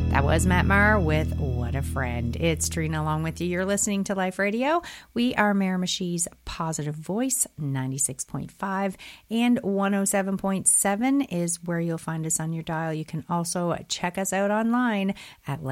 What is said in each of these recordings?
That was Matt Maher with What a Friend. It's Trina along with you. You're listening to Life Radio. We are Miramichi's Positive Voice, 96.5 and 107.7 is where you'll find us on your dial. You can also check us out online at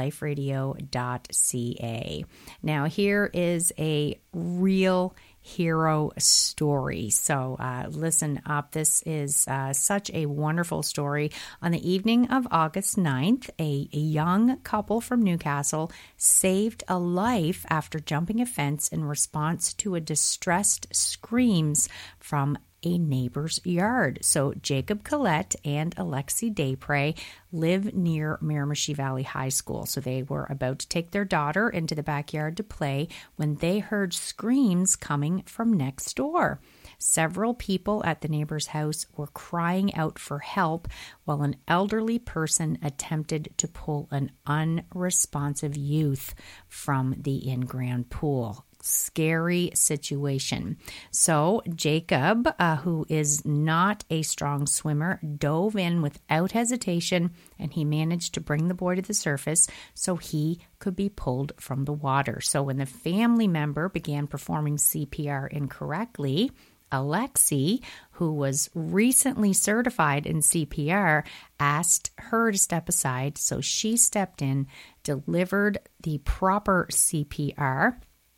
liferadio.ca. Now, here is a real hero story. So listen up. This is such a wonderful story. On the evening of August 9th, a young couple from Newcastle saved a life after jumping a fence in response to a distressed screams from a neighbor's yard. So Jacob Collette and Alexi Desprez live near Miramichi Valley High School. So they were about to take their daughter into the backyard to play when they heard screams coming from next door. Several people at the neighbor's house were crying out for help while an elderly person attempted to pull an unresponsive youth from the in-ground pool. Scary situation. So Jacob, who is not a strong swimmer, dove in without hesitation, and he managed to bring the boy to the surface so he could be pulled from the water. So when the family member began performing CPR incorrectly, Alexi, who was recently certified in CPR, asked her to step aside. So she stepped in, delivered the proper CPR,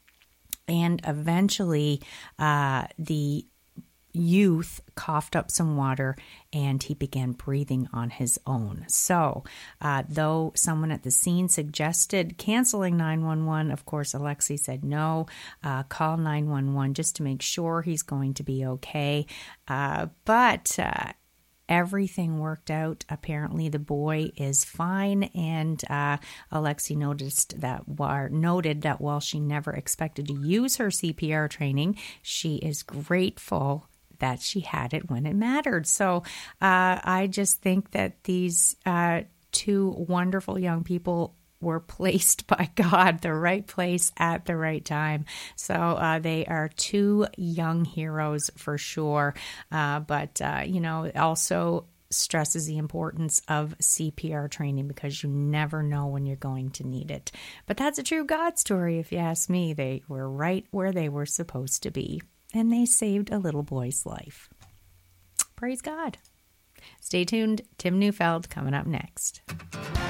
and eventually the youth coughed up some water and he began breathing on his own. So though someone at the scene suggested canceling 911, of course, Alexi said no, call 911 just to make sure he's going to be okay. But everything worked out. Apparently, the boy is fine, and Alexi noted that while she never expected to use her CPR training, she is grateful that she had it when it mattered. So I just think that these two wonderful young people were placed by God, the right place at the right time. So they are two young heroes for sure. But it also stresses the importance of CPR training because you never know when you're going to need it. But that's a true God story, if you ask me. They were right where they were supposed to be, and they saved a little boy's life. Praise God. Stay tuned. Tim Neufeld coming up next.